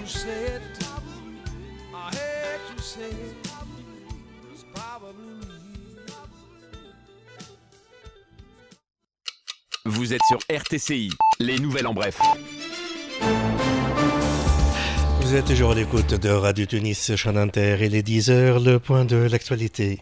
you say it. I hate you say it. It's probably me. Vous êtes sur RTCI, les nouvelles en bref. Vous êtes toujours à l'écoute de Radio Tunis, Chaîne Inter, il est 10h, le point de l'actualité.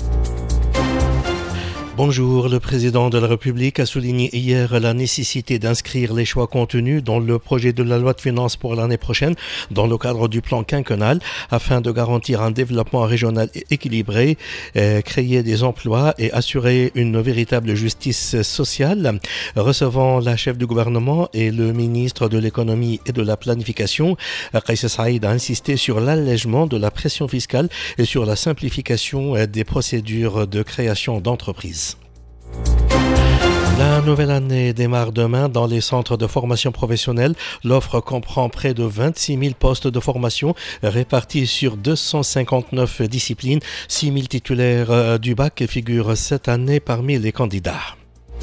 Bonjour, le président de la République a souligné hier la nécessité d'inscrire les choix contenus dans le projet de la loi de finances pour l'année prochaine dans le cadre du plan quinquennal afin de garantir un développement régional équilibré, créer des emplois et assurer une véritable justice sociale. Recevant la chef du gouvernement et le ministre de l'économie et de la planification, Kais Saïd a insisté sur l'allègement de la pression fiscale et sur la simplification des procédures de création d'entreprises. La nouvelle année démarre demain dans les centres de formation professionnelle. L'offre comprend près de 26 000 postes de formation répartis sur 259 disciplines. 6 000 titulaires du bac figurent cette année parmi les candidats.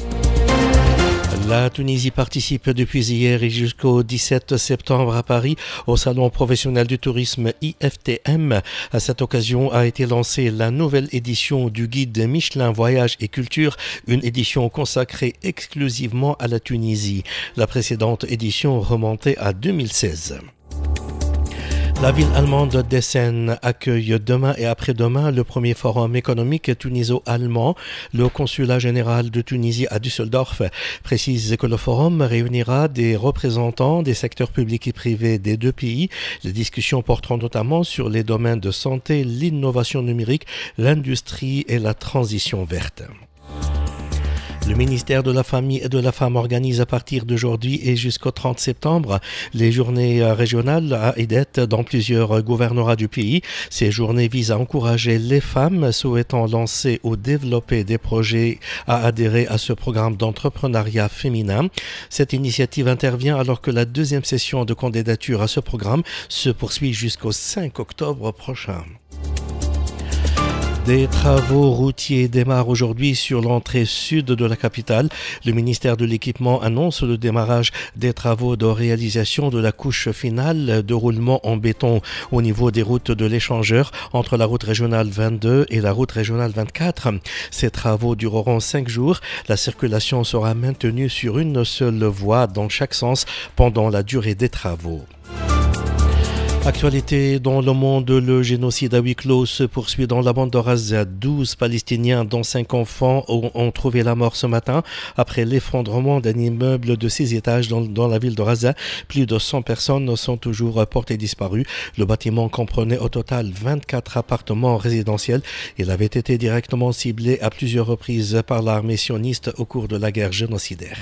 La Tunisie participe depuis hier et jusqu'au 17 septembre à Paris au Salon professionnel du tourisme IFTM. À cette occasion a été lancée la nouvelle édition du guide Michelin Voyage et Culture, une édition consacrée exclusivement à la Tunisie. La précédente édition remontait à 2016. La ville allemande d'Essen accueille demain et après-demain le premier forum économique tuniso-allemand. Le consulat général de Tunisie à Düsseldorf précise que le forum réunira des représentants des secteurs publics et privés des deux pays. Les discussions porteront notamment sur les domaines de santé, l'innovation numérique, l'industrie et la transition verte. Le ministère de la Famille et de la Femme organise à partir d'aujourd'hui et jusqu'au 30 septembre les journées régionales à Eidet dans plusieurs gouvernorats du pays. Ces journées visent à encourager les femmes souhaitant lancer ou développer des projets à adhérer à ce programme d'entrepreneuriat féminin. Cette initiative intervient alors que la deuxième session de candidature à ce programme se poursuit jusqu'au 5 octobre prochain. Des travaux routiers démarrent aujourd'hui sur l'entrée sud de la capitale. Le ministère de l'Équipement annonce le démarrage des travaux de réalisation de la couche finale de roulement en béton au niveau des routes de l'échangeur entre la route régionale 22 et la route régionale 24. Ces travaux dureront 5 jours. La circulation sera maintenue sur une seule voie dans chaque sens pendant la durée des travaux. Actualité dans le monde, le génocide à huis clos se poursuit dans la bande de Gaza. 12 Palestiniens, dont 5 enfants, ont trouvé la mort ce matin après l'effondrement d'un immeuble de 6 étages dans la ville de Gaza. Plus de 100 personnes sont toujours portées disparues. Le bâtiment comprenait au total 24 appartements résidentiels. Il avait été directement ciblé à plusieurs reprises par l'armée sioniste au cours de la guerre génocidaire.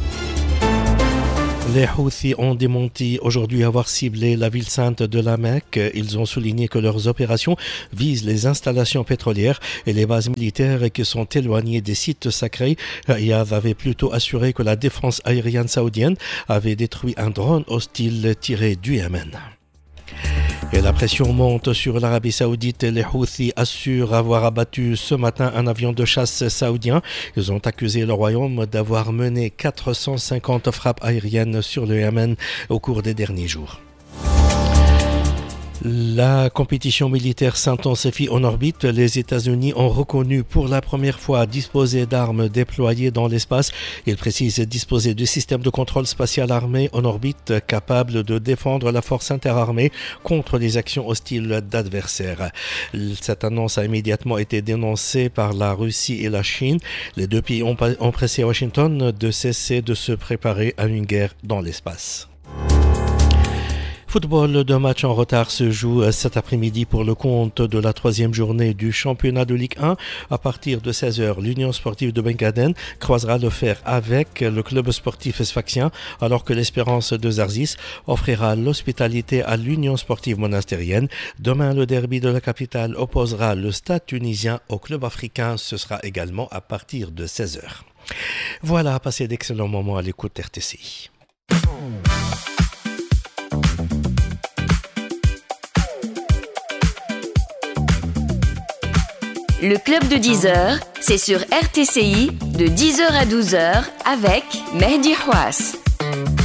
Les Houthis ont démenti aujourd'hui avoir ciblé la ville sainte de la Mecque. Ils ont souligné que leurs opérations visent les installations pétrolières et les bases militaires qui sont éloignées des sites sacrés. Riyad avait plutôt assuré que la défense aérienne saoudienne avait détruit un drone hostile tiré du Yémen. Et la pression monte sur l'Arabie Saoudite. Les Houthis assurent avoir abattu ce matin un avion de chasse saoudien. Ils ont accusé le royaume d'avoir mené 450 frappes aériennes sur le Yémen au cours des derniers jours. La compétition militaire s'intensifie en orbite. Les États-Unis ont reconnu pour la première fois disposer d'armes déployées dans l'espace. Ils précisent disposer du système de contrôle spatial armé en orbite capable de défendre la force interarmée contre les actions hostiles d'adversaires. Cette annonce a immédiatement été dénoncée par la Russie et la Chine. Les deux pays ont pressé Washington de cesser de se préparer à une guerre dans l'espace. Football, 2 matchs en retard se jouent cet après-midi pour le compte de la 3e journée du championnat de Ligue 1. À partir de 16h, l'Union sportive de Bengaden croisera le fer avec le club sportif sfaxien, alors que l'Espérance de Zarzis offrira l'hospitalité à l'Union sportive monastérienne. Demain, le derby de la capitale opposera le Stade tunisien au club africain. Ce sera également à partir de 16h. Voilà, passez d'excellents moments à l'écoute RTCI. Le club de 10h, c'est sur RTCI de 10h à 12h avec Mehdi Houas.